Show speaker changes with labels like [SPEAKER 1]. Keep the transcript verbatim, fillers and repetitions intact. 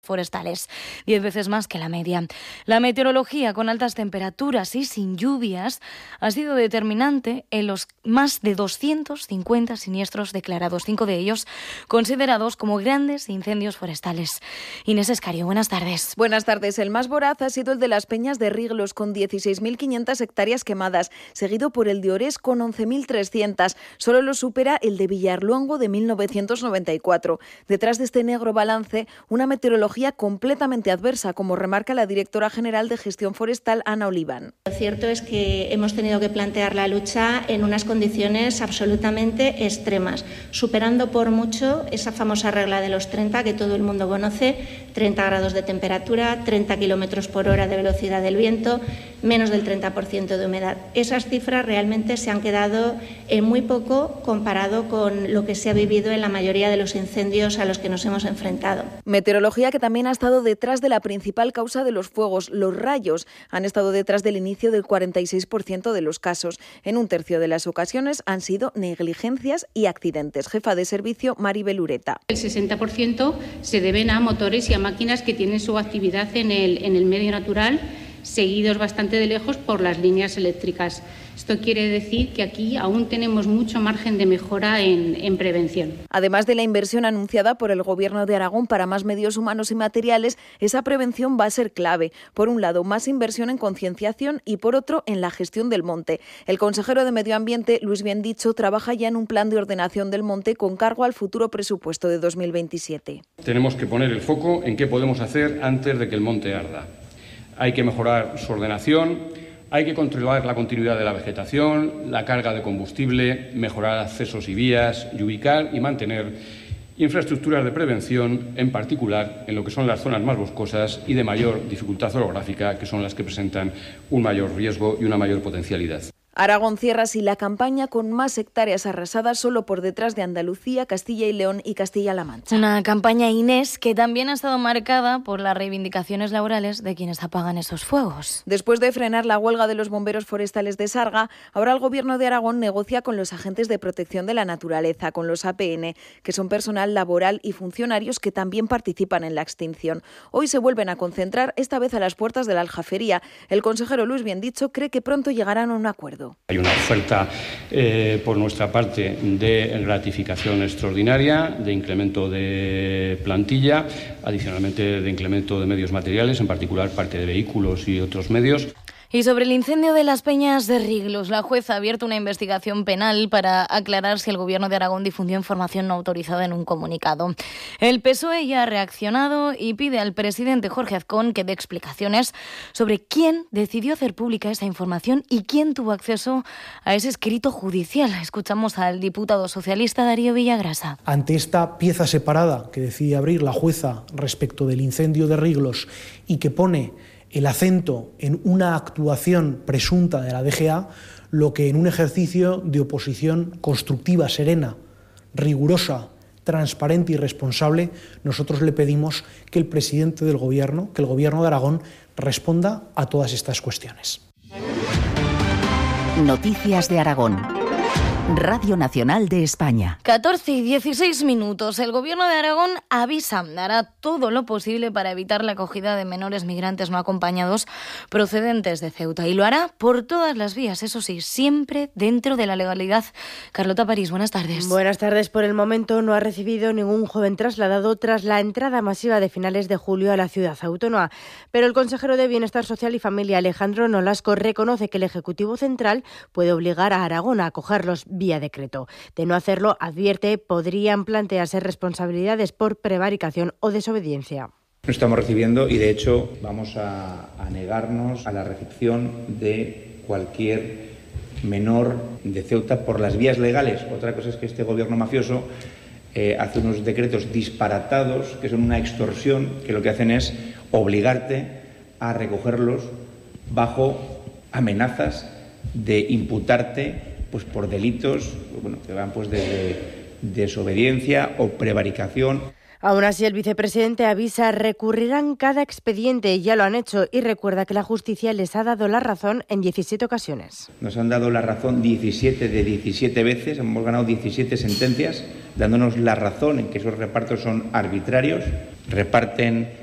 [SPEAKER 1] forestales, diez veces más que la media. La meteorología, con altas temperaturas y sin lluvias, ha sido determinante en los más de doscientos cincuenta siniestros declarados, cinco de ellos considerados como grandes incendios forestales. Inés Escario, buenas tardes.
[SPEAKER 2] Buenas tardes. El más voraz ha sido el de las Peñas de Riglos, con dieciséis mil quinientas hectáreas quemadas, seguido por el de Orés, con once mil trescientas. Solo lo supera el de Villarluongo, de mil novecientos noventa y cuatro. Detrás de este negro balance, una meteorología completamente adversa, como remarca la directora general de Gestión Forestal, Ana Oliván.
[SPEAKER 3] Lo cierto es que hemos tenido que plantear la lucha en unas condiciones absolutamente extremas, superando por mucho esa famosa regla de los treinta que todo el mundo conoce: treinta grados de temperatura, treinta kilómetros por hora de velocidad del viento, menos del treinta por ciento de humedad. Esas cifras realmente se han quedado en muy poco comparado con lo que se ha vivido en la mayoría de los incendios a los que nos hemos enfrentado.
[SPEAKER 2] Meteorología que también ha estado detrás de la principal causa de los fuegos, los rayos. Han estado detrás del inicio del cuarenta y seis por ciento de los casos. En un tercio de las ocasiones han sido negligencias y accidentes. Jefa de servicio, Maribel Ureta.
[SPEAKER 4] El sesenta por ciento se deben a motores y a máquinas que tienen su actividad en el, en el medio natural, seguidos bastante de lejos por las líneas eléctricas. Esto quiere decir que aquí aún tenemos mucho margen de mejora en, en prevención.
[SPEAKER 2] Además de la inversión anunciada por el Gobierno de Aragón para más medios humanos y materiales, esa prevención va a ser clave. Por un lado, más inversión en concienciación y, por otro, en la gestión del monte. El consejero de Medio Ambiente, Luis Biendicho, trabaja ya en un plan de ordenación del monte con cargo al futuro presupuesto de dos mil veintisiete.
[SPEAKER 5] Tenemos que poner el foco en qué podemos hacer antes de que el monte arda. Hay que mejorar su ordenación, hay que controlar la continuidad de la vegetación, la carga de combustible, mejorar accesos y vías y ubicar y mantener infraestructuras de prevención, en particular en lo que son las zonas más boscosas y de mayor dificultad orográfica, que son las que presentan un mayor riesgo y una mayor potencialidad.
[SPEAKER 2] Aragón cierra así la campaña con más hectáreas arrasadas, solo por detrás de Andalucía, Castilla y León y Castilla-La Mancha.
[SPEAKER 1] Una campaña, Inés, que también ha estado marcada por las reivindicaciones laborales de quienes apagan esos fuegos.
[SPEAKER 2] Después de frenar la huelga de los bomberos forestales de Sarga, ahora el Gobierno de Aragón negocia con los agentes de protección de la naturaleza, con los A P N, que son personal laboral y funcionarios que también participan en la extinción. Hoy se vuelven a concentrar, esta vez a las puertas de la Aljafería. El consejero Luis Biendicho cree que pronto llegarán a un acuerdo.
[SPEAKER 5] Hay una oferta eh, por nuestra parte de gratificación extraordinaria, de incremento de plantilla, adicionalmente de incremento de medios materiales, en particular parte de vehículos y otros medios.
[SPEAKER 1] Y sobre el incendio de las Peñas de Riglos, la jueza ha abierto una investigación penal para aclarar si el Gobierno de Aragón difundió información no autorizada en un comunicado. El P S O E ya ha reaccionado y pide al presidente Jorge Azcón que dé explicaciones sobre quién decidió hacer pública esa información y quién tuvo acceso a ese escrito judicial. Escuchamos al diputado socialista Darío Villagrasa.
[SPEAKER 6] Ante esta pieza separada que decide abrir la jueza respecto del incendio de Riglos y que pone el acento en una actuación presunta de la D G A, lo que en un ejercicio de oposición constructiva, serena, rigurosa, transparente y responsable, nosotros le pedimos que el presidente del Gobierno, que el Gobierno de Aragón, responda a todas estas cuestiones.
[SPEAKER 7] Noticias de Aragón. Radio Nacional de España.
[SPEAKER 1] catorce y dieciséis minutos. El Gobierno de Aragón avisa, hará todo lo posible para evitar la acogida de menores migrantes no acompañados procedentes de Ceuta. Y lo hará por todas las vías, eso sí, siempre dentro de la legalidad. Carlota París, buenas tardes.
[SPEAKER 8] Buenas tardes. Por el momento no ha recibido ningún joven trasladado tras la entrada masiva de finales de julio a la ciudad autónoma. Pero el consejero de Bienestar Social y Familia, Alejandro Nolasco, reconoce que el Ejecutivo Central puede obligar a Aragón a acogerlos vía decreto. De no hacerlo, advierte, podrían plantearse responsabilidades por prevaricación o desobediencia.
[SPEAKER 9] No estamos recibiendo y, de hecho, vamos a, a negarnos a la recepción de cualquier menor de Ceuta por las vías legales. Otra cosa es que este gobierno mafioso eh, hace unos decretos disparatados que son una extorsión, que lo que hacen es obligarte a recogerlos bajo amenazas de imputarte pues por delitos bueno, que van pues desde desobediencia o prevaricación.
[SPEAKER 8] Aún así, el vicepresidente avisa, recurrirán cada expediente, ya lo han hecho, y recuerda que la justicia les ha dado la razón en diecisiete ocasiones.
[SPEAKER 9] Nos han dado la razón diecisiete de diecisiete veces, hemos ganado diecisiete sentencias, dándonos la razón en que esos repartos son arbitrarios, reparten